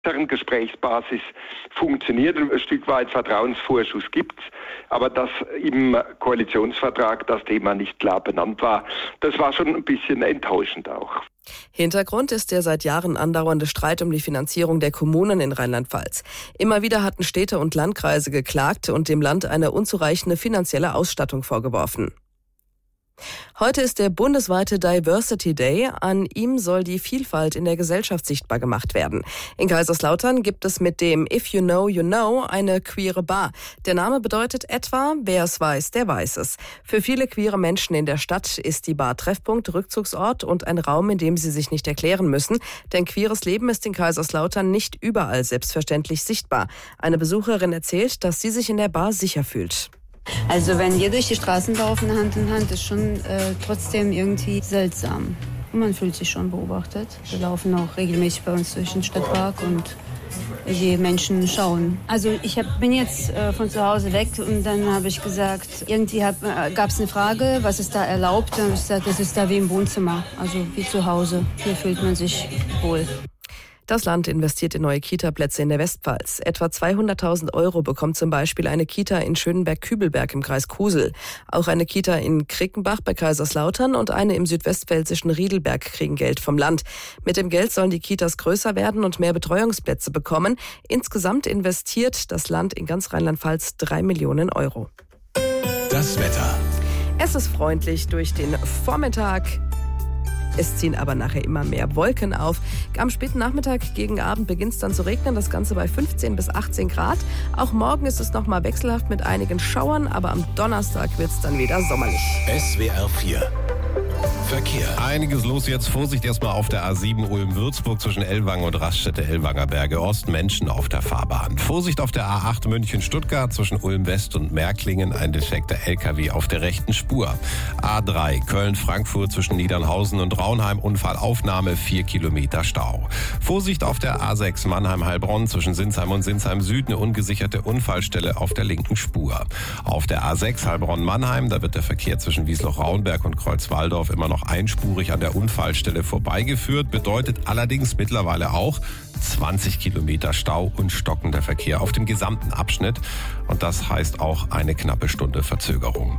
deren Gesprächsbasis funktioniert. Ein Stück weit Vertrauensvorschuss gibt es, aber dass im Koalitionsvertrag das Thema nicht klar benannt war, das war schon ein bisschen enttäuschend auch. Hintergrund ist der seit Jahren andauernde Streit um die Finanzierung der Kommunen in Rheinland-Pfalz. Immer wieder hatten Städte und Landkreise geklagt und dem Land eine unzureichende finanzielle Ausstattung vorgeworfen. Heute ist der bundesweite Diversity Day. An ihm soll die Vielfalt in der Gesellschaft sichtbar gemacht werden. In Kaiserslautern gibt es mit dem If You Know, You Know eine queere Bar. Der Name bedeutet etwa, wer es weiß, der weiß es. Für viele queere Menschen in der Stadt ist die Bar Treffpunkt, Rückzugsort und ein Raum, in dem sie sich nicht erklären müssen. Denn queeres Leben ist in Kaiserslautern nicht überall selbstverständlich sichtbar. Eine Besucherin erzählt, dass sie sich in der Bar sicher fühlt. Also wenn wir durch die Straßen laufen, Hand in Hand, ist schon trotzdem irgendwie seltsam. Und man fühlt sich schon beobachtet. Wir laufen auch regelmäßig bei uns durch den Stadtpark und die Menschen schauen. Also ich bin jetzt von zu Hause weg und dann habe ich gesagt, irgendwie gab es eine Frage, was ist da erlaubt? Dann habe ich gesagt, das ist da wie im Wohnzimmer, also wie zu Hause. Hier fühlt man sich wohl. Das Land investiert in neue Kita-Plätze in der Westpfalz. Etwa 200.000 € bekommt zum Beispiel eine Kita in Schönenberg-Kübelberg im Kreis Kusel. Auch eine Kita in Krickenbach bei Kaiserslautern und eine im südwestpfälzischen Riedelberg kriegen Geld vom Land. Mit dem Geld sollen die Kitas größer werden und mehr Betreuungsplätze bekommen. Insgesamt investiert das Land in ganz Rheinland-Pfalz 3 Millionen €. Das Wetter. Es ist freundlich durch den Vormittag. Es ziehen aber nachher immer mehr Wolken auf. Am späten Nachmittag gegen Abend beginnt es dann zu regnen, das Ganze bei 15 bis 18 Grad. Auch morgen ist es nochmal wechselhaft mit einigen Schauern, aber am Donnerstag wird es dann wieder sommerlich. SWR 4 Verkehr. Einiges los jetzt. Vorsicht erstmal auf der A7 Ulm-Würzburg zwischen Ellwangen und Raststätte-Ellwanger Berge Ost. Menschen auf der Fahrbahn. Vorsicht auf der A8 München-Stuttgart zwischen Ulm-West und Märklingen. Ein defekter LKW auf der rechten Spur. A3 Köln-Frankfurt zwischen Niedernhausen und Raunheim. Unfallaufnahme, 4 Kilometer Stau. Vorsicht auf der A6 Mannheim-Heilbronn zwischen Sinsheim und Sinsheim Süd. Eine ungesicherte Unfallstelle auf der linken Spur. Auf der A6 Heilbronn-Mannheim, da wird der Verkehr zwischen Wiesloch-Raunberg und Kreuzwaldorf immer noch einspurig an der Unfallstelle vorbeigeführt, bedeutet allerdings mittlerweile auch 20 Kilometer Stau und stockender Verkehr auf dem gesamten Abschnitt. Und das heißt auch eine knappe Stunde Verzögerung.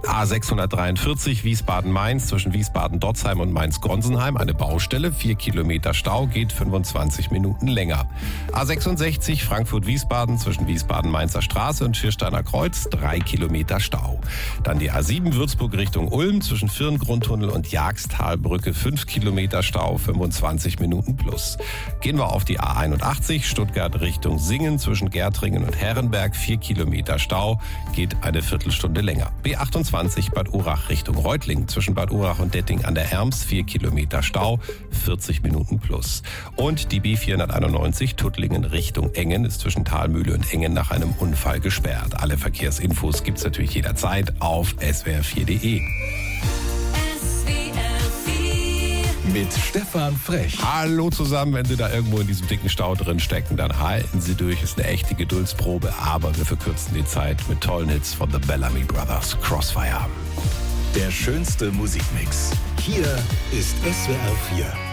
A643 Wiesbaden-Mainz zwischen Wiesbaden-Dotzheim und Mainz-Gronsenheim. Eine Baustelle, 4 Kilometer Stau, geht 25 Minuten länger. A66 Frankfurt-Wiesbaden zwischen Wiesbaden-Mainzer Straße und Schiersteiner Kreuz, 3 Kilometer Stau. Dann die A7 Würzburg Richtung Ulm zwischen Firn-Grundtunnel und Jagstalbrücke, 5 Kilometer Stau, 25 Minuten plus. Gehen wir auf die A81 Stuttgart Richtung Singen zwischen Gärtringen und Herrenberg, 4 Kilometer Stau, geht eine Viertelstunde länger. B28 Bad Urach Richtung Reutlingen zwischen Bad Urach und Detting an der Erms, 4 Kilometer Stau, 40 Minuten plus. Und die B491 Tuttlingen Richtung Engen ist zwischen Thalmühle und Engen nach einem Unfall gesperrt. Alle Verkehrsinfos gibt's natürlich jederzeit auf swr4.de. Mit Stefan Frech. Hallo zusammen, wenn Sie da irgendwo in diesem dicken Stau drin stecken, dann halten Sie durch. Ist eine echte Geduldsprobe, aber wir verkürzen die Zeit mit tollen Hits von The Bellamy Brothers. Crossfire. Der schönste Musikmix. Hier ist SWR 4.